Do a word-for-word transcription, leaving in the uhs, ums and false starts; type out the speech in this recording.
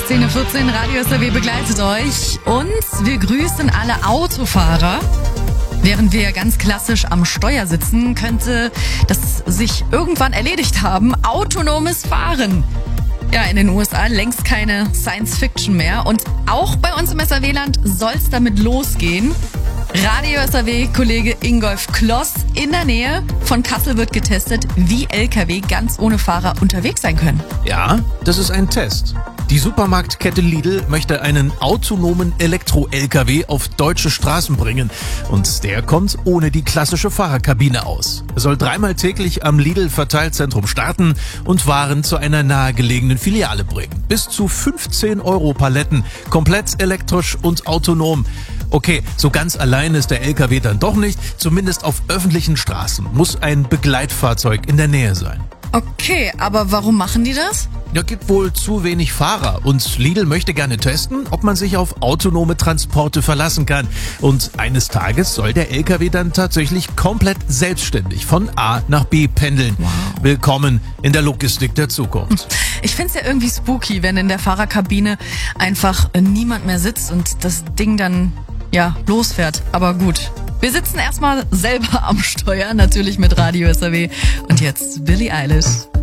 zehn Uhr vierzehn, Radio S R W begleitet euch und wir grüßen alle Autofahrer. Während wir ganz klassisch am Steuer sitzen, könnte das sich irgendwann erledigt haben. Autonomes Fahren. Ja, in den U S A längst keine Science-Fiction mehr. Und auch bei uns im S R W-Land soll es damit losgehen. Radio S R W-Kollege Ingolf Kloss in der Nähe von Kassel wird getestet, wie L K W ganz ohne Fahrer unterwegs sein können. Ja, das ist ein Test. Die Supermarktkette Lidl möchte einen autonomen Elektro-L K W auf deutsche Straßen bringen. Und der kommt ohne die klassische Fahrerkabine aus. Er soll dreimal täglich am Lidl-Verteilzentrum starten und Waren zu einer nahegelegenen Filiale bringen. Bis zu fünfzehn Euro Paletten, komplett elektrisch und autonom. Okay, so ganz allein ist der L K W dann doch nicht. Zumindest auf öffentlichen Straßen muss ein Begleitfahrzeug in der Nähe sein. Okay, aber warum machen die das? Ja, gibt wohl zu wenig Fahrer und Lidl möchte gerne testen, ob man sich auf autonome Transporte verlassen kann. Und eines Tages soll der L K W dann tatsächlich komplett selbstständig von A nach B pendeln. Wow. Willkommen in der Logistik der Zukunft. Ich find's ja irgendwie spooky, wenn in der Fahrerkabine einfach niemand mehr sitzt und das Ding dann, ja, losfährt. Aber gut. Wir sitzen erstmal selber am Steuer, natürlich mit Radio S R W. Und jetzt Billie Eilish.